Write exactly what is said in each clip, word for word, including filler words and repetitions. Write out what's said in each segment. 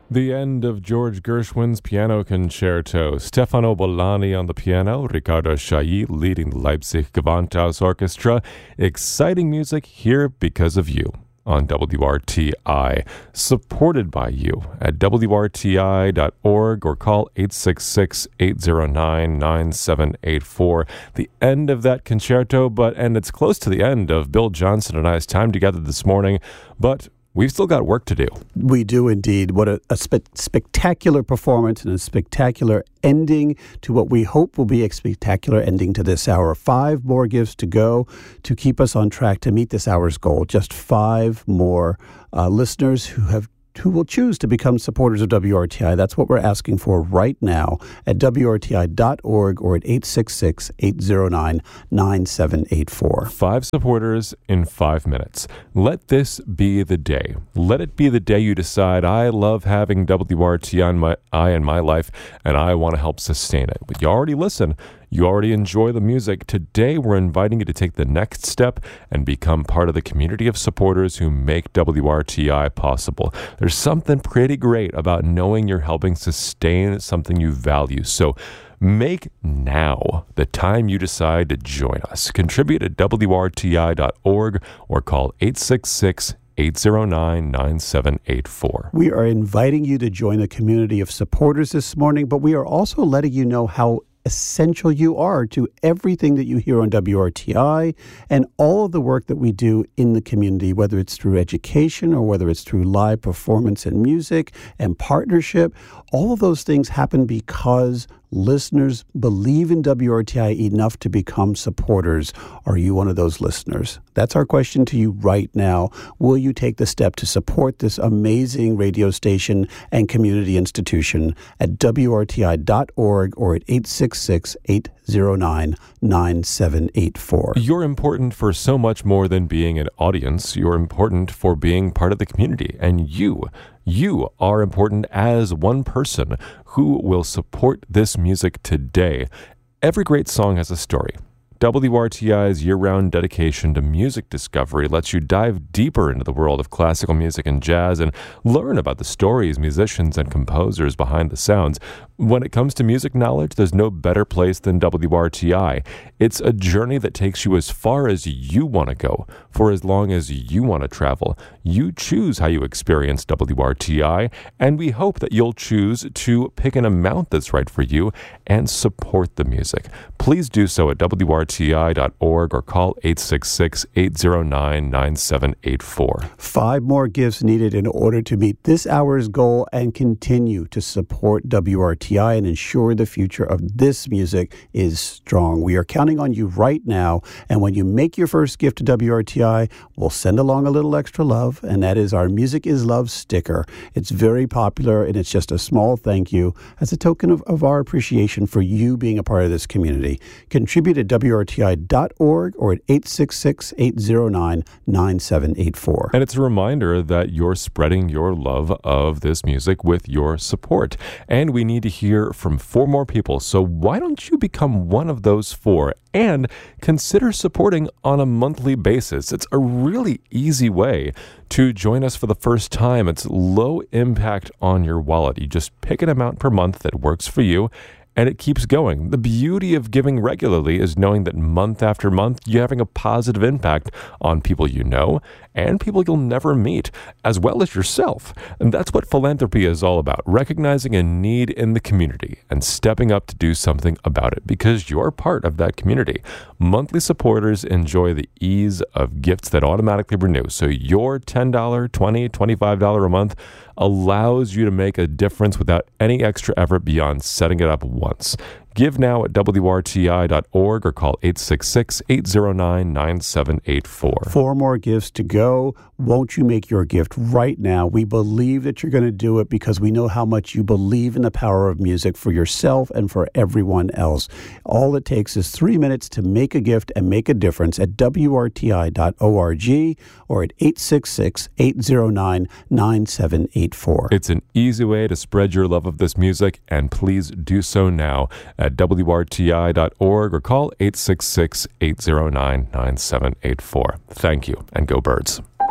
The end of George Gershwin's Piano Concerto. Stefano Bollani on the piano, Riccardo Chailly leading the Leipzig Gewandhaus Orchestra. Exciting music here because of you on W R T I. Supported by you at W R T I dot org or call eight six six, eight zero nine, nine seven eight four. The end of that concerto, but and it's close to the end of Bill Johnson and I's time together this morning, but we've still got work to do. We do indeed. What a, a spe- spectacular performance and a spectacular ending to what we hope will be a spectacular ending to this hour. Five more gifts to go to keep us on track to meet this hour's goal. Just five more uh, listeners who have who will choose to become supporters of W R T I. That's what we're asking for right now at W R T I dot org or at eight six six, eight zero nine, nine seven eight four. Five supporters in five minutes. Let this be the day. Let it be the day you decide, I love having W R T I in my, I in my life, and I want to help sustain it. But you already listen. You already enjoy the music. Today, we're inviting you to take the next step and become part of the community of supporters who make W R T I possible. There's something pretty great about knowing you're helping sustain something you value. So make now the time you decide to join us. Contribute at W R T I dot org or call eight six six, eight zero nine, nine seven eight four. We are inviting you to join the community of supporters this morning, but we are also letting you know how essential you are to everything that you hear on W R T I and all of the work that we do in the community, whether it's through education or whether it's through live performance and music and partnership. All of those things happen because listeners believe in W R T I enough to become supporters. Are you one of those listeners? That's our question to you right now. Will you take the step to support this amazing radio station and community institution at W R T I dot org or at eight six six, eight zero nine, nine seven eight four? You're important for so much more than being an audience. You're important for being part of the community. And you, you are important as one person who will support this music today. Every great song has a story. W R T I's year-round dedication to music discovery lets you dive deeper into the world of classical music and jazz and learn about the stories, musicians, and composers behind the sounds. When it comes to music knowledge, there's no better place than W R T I. It's a journey that takes you as far as you want to go, for as long as you want to travel. You choose how you experience W R T I, and we hope that you'll choose to pick an amount that's right for you and support the music. Please do so at W R T I dot org or call eight six six, eight zero nine, nine seven eight four. Five more gifts needed in order to meet this hour's goal and continue to support W R T I and ensure the future of this music is strong. We are counting on you right now, and when you make your first gift to W R T I, we'll send along a little extra love, and that is our Music is Love sticker. It's very popular, and it's just a small thank you as a token of, of our appreciation for you being a part of this community. Contribute at W R T I dot org or at eight six six, eight zero nine, nine seven eight four. And it's a reminder that you're spreading your love of this music with your support. And we need to hear from four more people, so why don't you become one of those four and consider supporting on a monthly basis? It's a really easy way to join us for the first time. It's low impact on your wallet. You just pick an amount per month that works for you, and it keeps going. The beauty of giving regularly is knowing that month after month, you're having a positive impact on people you know and people you'll never meet, as well as yourself. And that's what philanthropy is all about, recognizing a need in the community and stepping up to do something about it because you're part of that community. Monthly supporters enjoy the ease of gifts that automatically renew. So your ten dollars, twenty dollars, twenty-five dollars a month allows you to make a difference without any extra effort beyond setting it up once. Give now at W R T I dot org or call eight six six, eight zero nine, nine seven eight four. Four more gifts to go. Won't you make your gift right now? We believe that you're going to do it because we know how much you believe in the power of music for yourself and for everyone else. All it takes is three minutes to make a gift and make a difference at W R T I dot org or at eight six six, eight zero nine, nine seven eight four. It's an easy way to spread your love of this music, and please do so now at W R T I dot org or call eight six six, eight zero nine, nine seven eight four. Thank you, and go Birds.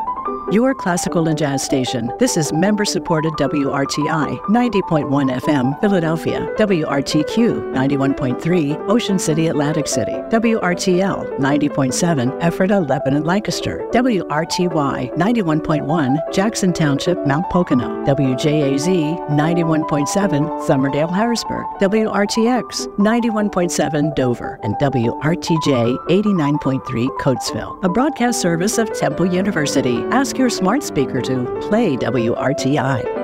your classical and jazz station. This is member-supported W R T I ninety point one F M, Philadelphia, W R T Q ninety-one point three, Ocean City, Atlantic City, W R T L ninety point seven, Ephrata, Lebanon, Lancaster, W R T Y ninety-one point one, Jackson Township, Mount Pocono, W J A Z ninety-one point seven, Somerdale, Harrisburg, W R T X ninety-one point seven, Dover, and W R T J eighty-nine point three, Coatesville, a broadcast service of Temple University. Ask your smart speaker to play W R T I.